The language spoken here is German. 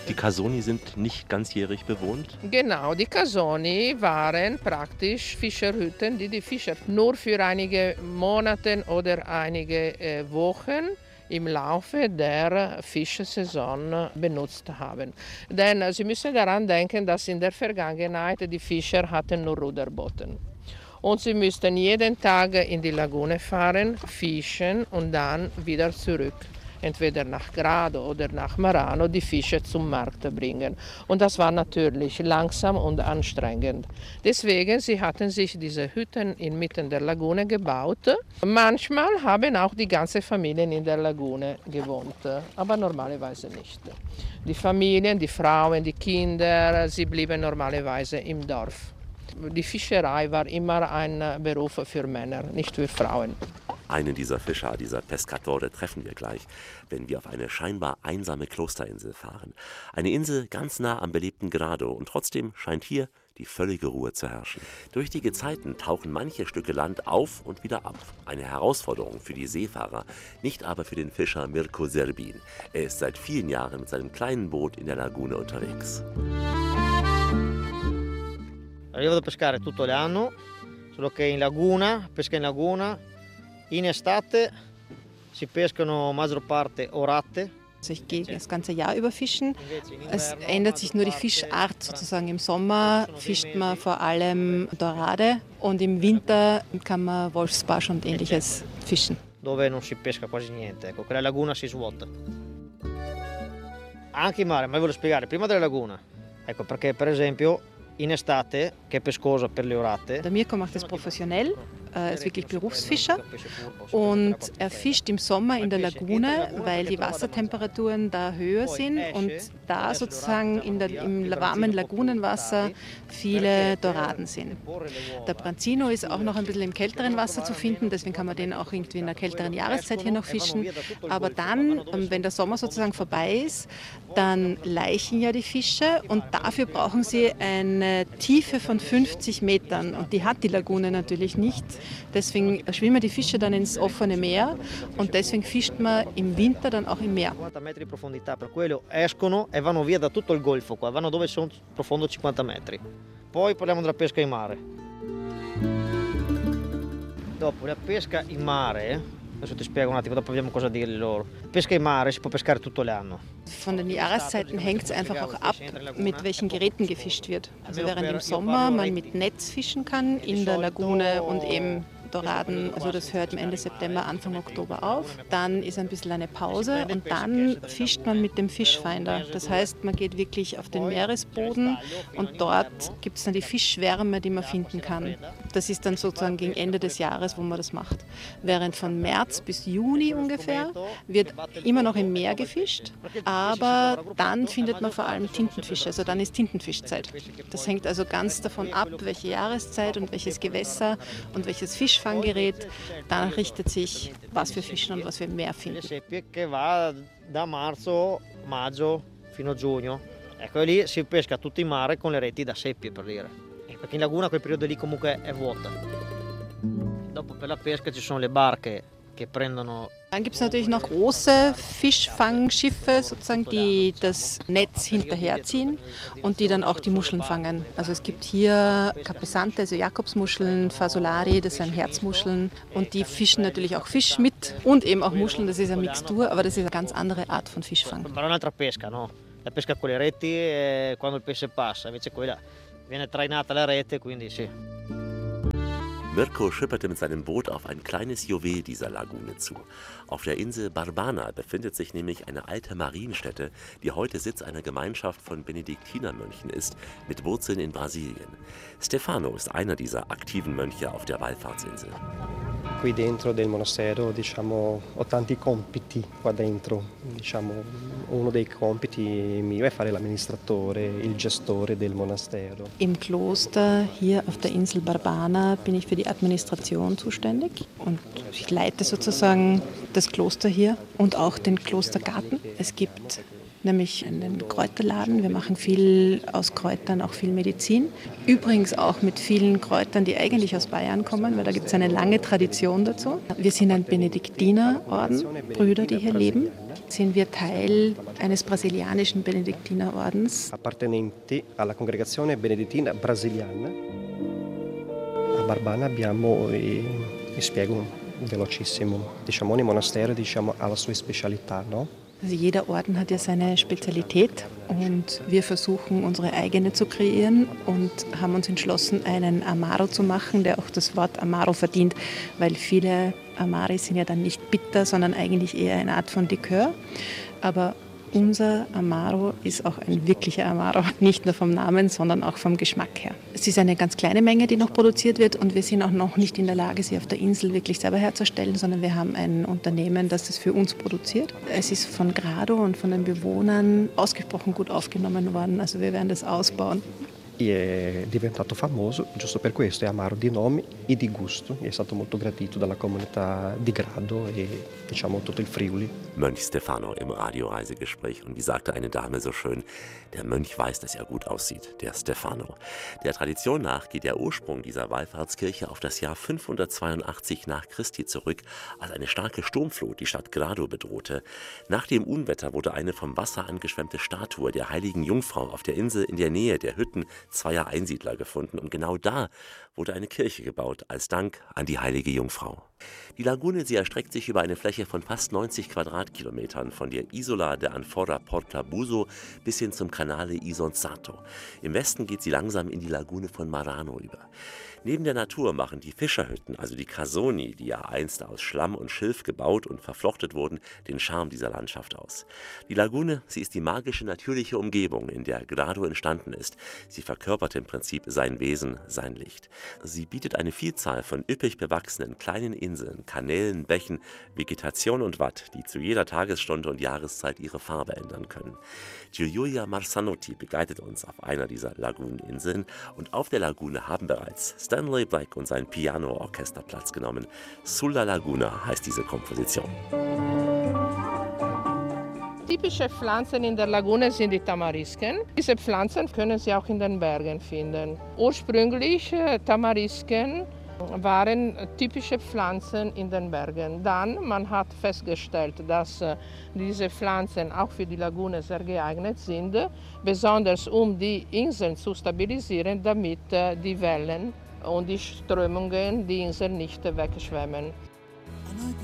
Die Casoni sind nicht ganzjährig bewohnt? Genau, die Casoni waren praktisch Fischerhütten, die die Fischer nur für einige Monate oder einige Wochen im Laufe der Fischsaison benutzt haben. Denn Sie müssen daran denken, dass in der Vergangenheit die Fischer hatten nur Ruderboote. Und sie müssten jeden Tag in die Lagune fahren, fischen und dann wieder zurück. Entweder nach Grado oder nach Marano die Fische zum Markt bringen. Und das war natürlich langsam und anstrengend. Deswegen sie hatten sich diese Hütten inmitten der Lagune gebaut. Manchmal haben auch die ganze Familien in der Lagune gewohnt, aber normalerweise nicht. Die Familien, die Frauen, die Kinder, sie blieben normalerweise im Dorf. Die Fischerei war immer ein Beruf für Männer, nicht für Frauen. Einen dieser Fischer, dieser Pescatore, treffen wir gleich, wenn wir auf eine scheinbar einsame Klosterinsel fahren. Eine Insel ganz nah am belebten Grado und trotzdem scheint hier die völlige Ruhe zu herrschen. Durch die Gezeiten tauchen manche Stücke Land auf und wieder ab. Eine Herausforderung für die Seefahrer, nicht aber für den Fischer Mirko Serbin. Er ist seit vielen Jahren mit seinem kleinen Boot in der Lagune unterwegs. Io vado a pescare tutto l'anno, solo che in laguna, pesca in laguna. In estate si pescano maggior parte orate. Also ich gehe das ganze Jahr über fischen. Es ändert sich nur die Fischart sozusagen. Im Sommer fischt man vor allem Dorade und im Winter kann man Wolfsbarsch und ähnliches fischen. Dove non si pesca quasi niente, ecco, quella laguna si svuota. Anche in mare, ma vi voglio spiegare, prima della laguna. Ecco, perché per esempio in estate, che è pescosa per le orate. Der Mirko macht das professionell, er ist wirklich Berufsfischer und er fischt im Sommer in der Lagune, weil die Wassertemperaturen da höher sind und da sozusagen im warmen Lagunenwasser viele Doraden sind. Der Branzino ist auch noch ein bisschen im kälteren Wasser zu finden, deswegen kann man den auch irgendwie in der kälteren Jahreszeit hier noch fischen. Aber dann, wenn der Sommer sozusagen vorbei ist, dann laichen ja die Fische und dafür brauchen sie eine Tiefe von 50 Metern und die hat die Lagune natürlich nicht. Deswegen schwimmen die Fische dann ins offene Meer und deswegen fischt man im Winter dann auch im Meer. 50 metri di profondità, per quello escono e vanno via da tutto il golfo qua, vanno dove sono profondo 50 metri. Poi parliamo della pesca in mare. Dopo la pesca in mare, adesso ti spiego un attimo, dopo vediamo cosa dirgli loro. Pesca in mare si può pescare tutto l'anno. Von den Jahreszeiten hängt es einfach auch ab, mit welchen Geräten gefischt wird. Also während im Sommer man mit Netz fischen kann in der Lagune und eben Doraden, also das hört Ende September, Anfang Oktober auf. Dann ist ein bisschen eine Pause und dann fischt man mit dem Fischfinder. Das heißt, man geht wirklich auf den Meeresboden und dort gibt es dann die Fischschwärme, die man finden kann. Das ist dann sozusagen gegen Ende des Jahres, wo man das macht. Während von März bis Juni ungefähr wird immer noch im Meer gefischt, aber dann findet man vor allem Tintenfische, also dann ist Tintenfischzeit. Das hängt also ganz davon ab, welche Jahreszeit und welches Gewässer und welches Fischfanggerät, danach richtet sich, was wir fischen und was wir im Meer finden. Che va da marzo, maggio fino a giugno. Ecco, lì si pesca tutto in mare con le reti da seppie, per dire. Perché in laguna quel periodo lì comunque è vuota. Dopo per la pesca ci sono le barche che prendono. Dann gibt es natürlich noch große Fischfangschiffe, sozusagen, die das Netz hinterherziehen und die dann auch die Muscheln fangen. Also es gibt hier Capesante, also Jakobsmuscheln, Fasolari, das sind Herzmuscheln und die fischen natürlich auch Fisch mit und eben auch Muscheln, das ist eine Mixtur, aber das ist eine ganz andere Art von Fischfang. Ma è un'altra pesca, no? La pesca con le reti quando il pesce passa, invece quella viene trainata la rete, quindi sì. Mirko schipperte mit seinem Boot auf ein kleines Juwel dieser Lagune zu. Auf der Insel Barbana befindet sich nämlich eine alte Marienstätte, die heute Sitz einer Gemeinschaft von Benediktinermönchen ist, mit Wurzeln in Brasilien. Stefano ist einer dieser aktiven Mönche auf der Wallfahrtsinsel. Qui dentro del monastero, diciamo, ho tanti compiti qua dentro. Diciamo, uno dei compiti mio è fare l'amministratore, il gestore del monastero. Im Kloster hier auf der Insel Barbana bin ich für die Administration zuständig und ich leite sozusagen das Kloster hier und auch den Klostergarten. Es gibt nämlich einen Kräuterladen. Wir machen viel aus Kräutern, auch viel Medizin. Übrigens auch mit vielen Kräutern, die eigentlich aus Bayern kommen, weil da gibt es eine lange Tradition dazu. Wir sind ein Benediktinerorden, Brüder, die hier leben. sind wir Teil eines brasilianischen Benediktinerordens. Appartenenti alla congregazione benedettina brasiliana. A Barbana abbiamo, vi spiego velocissimo, diciamo ogni monastero ha la sua specialità, no? Also jeder Orden hat ja seine Spezialität und wir versuchen unsere eigene zu kreieren und haben uns entschlossen, einen Amaro zu machen, der auch das Wort Amaro verdient, weil viele Amari sind ja dann nicht bitter, sondern eigentlich eher eine Art von Likör. Aber unser Amaro ist auch ein wirklicher Amaro, nicht nur vom Namen, sondern auch vom Geschmack her. Es ist eine ganz kleine Menge, die noch produziert wird und wir sind auch noch nicht in der Lage, sie auf der Insel wirklich selber herzustellen, sondern wir haben ein Unternehmen, das es für uns produziert. Es ist von Grado und von den Bewohnern ausgesprochen gut aufgenommen worden, also wir werden das ausbauen. È diventato famoso giusto per questo, è amaro di nome e di gusto, è stato molto gradito dalla comunità di Grado e diciamo tutto il Friuli. Mönch Stefano im Radioreisegespräch. Und wie sagte eine Dame so schön, der Mönch weiß, dass er gut aussieht, der Stefano. Der Tradition nach geht der Ursprung dieser Wallfahrtskirche auf das Jahr 582 nach Christi zurück, als eine starke Sturmflut die Stadt Grado bedrohte. Nach dem Unwetter wurde eine vom Wasser angeschwemmte Statue der heiligen Jungfrau auf der Insel in der Nähe der Hütten zweier Einsiedler gefunden und genau da wurde eine Kirche gebaut, als Dank an die heilige Jungfrau. Die Lagune, sie erstreckt sich über eine Fläche von fast 90 Quadratkilometern von der Isola de Anfora Portabuso bis hin zum Canale Isonzato. Im Westen geht sie langsam in die Lagune von Marano über. Neben der Natur machen die Fischerhütten, also die Casoni, die ja einst aus Schlamm und Schilf gebaut und verflochtet wurden, den Charme dieser Landschaft aus. Die Lagune, sie ist die magische, natürliche Umgebung, in der Grado entstanden ist. Sie verkörpert im Prinzip sein Wesen, sein Licht. Sie bietet eine Vielzahl von üppig bewachsenen kleinen Inseln, Kanälen, Bächen, Vegetation und Watt, die zu jeder Tagesstunde und Jahreszeit ihre Farbe ändern können. Giulia Marsanotti begleitet uns auf einer dieser Laguneninseln und auf der Lagune haben bereits Stanley Black und sein Piano-Orchester Platz genommen. Sulla Laguna heißt diese Komposition. Typische Pflanzen in der Lagune sind die Tamarisken. Diese Pflanzen können Sie auch in den Bergen finden. Ursprünglich Tamarisken waren typische Pflanzen in den Bergen. Dann man hat festgestellt, dass diese Pflanzen auch für die Lagune sehr geeignet sind, besonders um die Inseln zu stabilisieren, damit die Wellen und die Strömungen die Inseln nicht wegschwemmen.